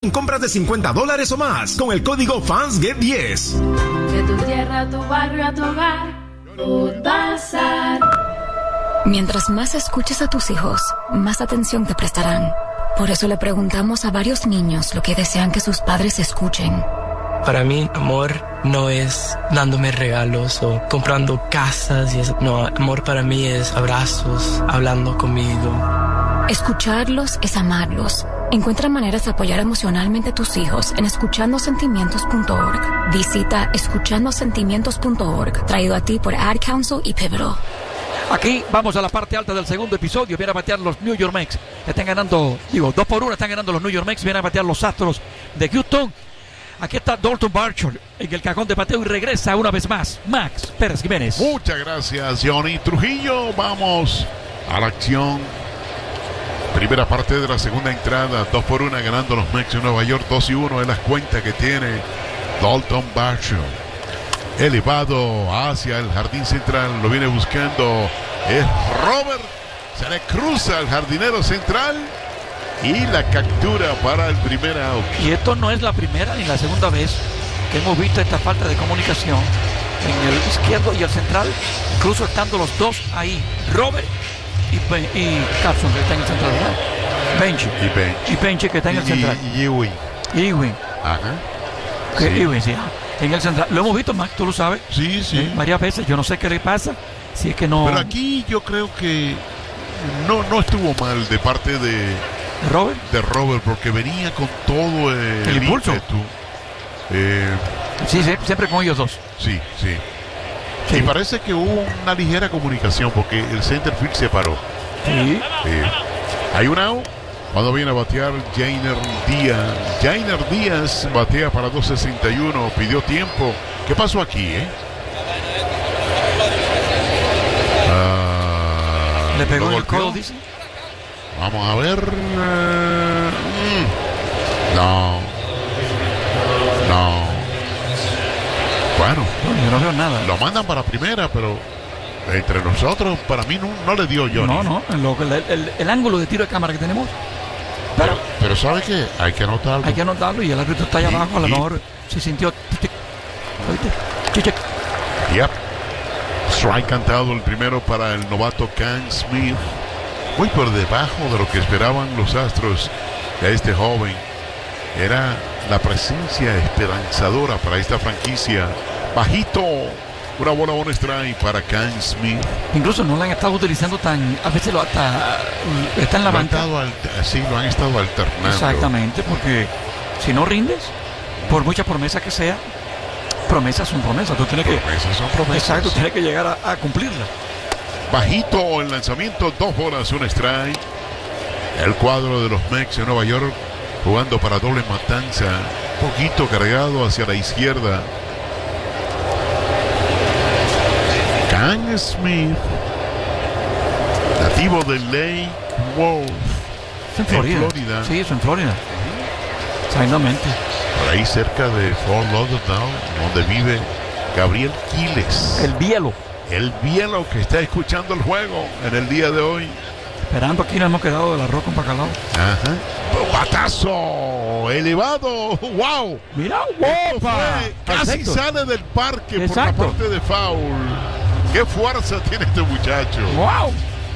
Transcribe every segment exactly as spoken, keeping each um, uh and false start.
En compras de cincuenta dólares o más con el código Fans Get diez. De tu tierra a tu barrio a tu hogar, Food Bazar. Mientras más escuches a tus hijos, más atención te prestarán. Por eso le preguntamos a varios niños lo que desean que sus padres escuchen. Para mí, amor no es dándome regalos o comprando casas y eso. No, amor para mí es abrazos, hablando conmigo. Escucharlos es amarlos. Encuentra maneras de apoyar emocionalmente a tus hijos en escuchando sentimientos punto org. Visita escuchando sentimientos punto org, traído a ti por Ad Council y Pivotal. Aquí vamos a la parte alta del segundo episodio. Vienen a batear los New York Mets. Están ganando, digo, dos por uno están ganando los New York Mets. Vienen a batear los Astros de Houston. Aquí está Dalton Varsho en el cajón de bateo y regresa una vez más Max Pérez Jiménez. Muchas gracias, Johnny Trujillo. Vamos a la acción. Primera parte de la segunda entrada, dos por una ganando los Mets de Nueva York, dos y uno es la cuenta que tiene Dalton Varsho. Elevado hacia el jardín central, lo viene buscando, es Robert, se le cruza al jardinero central y la captura para el primer out. Y esto no es la primera ni la segunda vez que hemos visto esta falta de comunicación en el izquierdo y el central, incluso estando los dos ahí, Robert y, ben, y Carson, que está en el central, ¿verdad? Benji. Y Benji. Y Benji, que está en el y, central. Y Ewing. Ewing. Ajá. Que Sí. Ewing, sí. En el central. Lo hemos visto, Max, tú lo sabes. Sí, sí. Eh, varias veces. Yo no sé qué le pasa. Si es que no. Pero aquí yo creo que no, no estuvo mal de parte de Robert. De Robert, porque venía con todo el, El impulso. ímpetu. Eh, Sí, sí, siempre con ellos dos. sí, sí. Sí. Y parece que hubo una ligera comunicación porque el center field se paró. Sí. Eh, hay un out cuando viene a batear Jainer Díaz. Jainer Díaz batea para dos sesenta y uno, pidió tiempo. ¿Qué pasó aquí, eh? Ah, Le pegó ¿lo en el golpeó? codo, dice. Vamos a ver. eh, mm, No. No. Bueno, No, yo no veo nada. lo mandan para primera, pero entre nosotros, para mí no, no le dio Johnny. No, no. en lo que- el, el- el ángulo de tiro de cámara que tenemos. Pero, pero ¿sabe qué? Hay que anotarlo. Hay que anotarlo y el árbitro está allá Y- abajo. A lo y- mejor se sintió. tic, ¿oíste? Chic, chic. Yep. Strike cantado el primero para el novato Can Smith. Muy por debajo de lo que esperaban los Astros de este joven. Era la presencia esperanzadora para esta franquicia. Bajito. Una bola, un strike para Can Smith. Incluso no la han estado utilizando tan. A veces lo hasta. Está en la Lo han banca. estado alter- sí, lo han estado alternando. Exactamente, porque si no rindes, por mucha promesa que sea, promesas son promesas. Tú tienes que. Promesas son promesas. Exacto, tienes que llegar a, a cumplirlas. Bajito el lanzamiento, dos bolas, un strike. El cuadro de los Mets de Nueva York jugando para doble matanza. Poquito cargado hacia la izquierda. Can Smith, nativo de Lake Wolf, Es en Florida. Florida. Sí, eso en Florida. Exactamente. por ahí cerca de Fort Lauderdale, donde vive Gabriel Quiles. El bielo. El bielo que está escuchando el juego en el día de hoy. Esperando aquí nos hemos quedado del arroz con bacalao. Ajá. Batazo elevado. ¡Wow! Mira, Esto ¡opa! fue- casi Perfecto. sale del parque Exacto. por la parte de foul. ¡Qué fuerza tiene este muchacho! ¡Wow!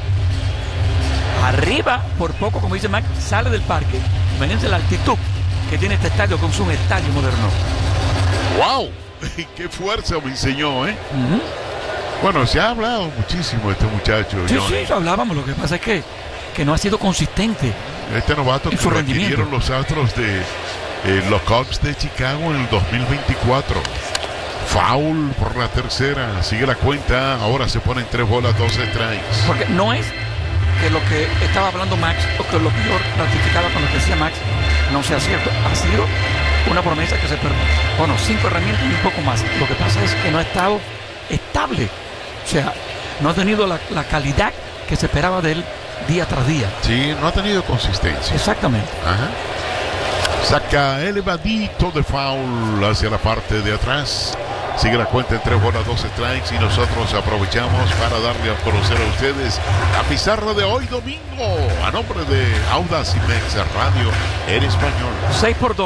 Arriba, por poco, como dice Mac, sale del parque. Imagínense la altitud que tiene este estadio, con su estadio moderno. ¡Wow! ¡Qué fuerza me enseñó, eh! Uh-huh. Bueno, se ha hablado muchísimo de este muchacho, Sí, Johnny. sí, eso hablábamos. Lo que pasa es que, que no ha sido consistente. Este novato en que su lo rendimiento. adquirieron los Astros de eh, los Cubs de Chicago en el dos mil veinticuatro. Foul por la tercera. Sigue la cuenta. Ahora se ponen tres bolas, dos strikes. Porque no es que lo que estaba hablando Max o que lo que yo ratificaba con lo que decía Max no sea cierto. Ha sido una promesa que se perdió. Bueno, cinco herramientas y un poco más. Lo que pasa es que no ha estado estable. O sea, no ha tenido la, la calidad que se esperaba de él día tras día. Sí, no ha tenido consistencia. Exactamente. Ajá. Saca elevadito de foul hacia la parte de atrás. Sigue la cuenta en tres bolas, dos strikes y nosotros aprovechamos para darle a conocer a ustedes la pizarra de hoy domingo a nombre de Audax y Mex Radio en español. seis por dos.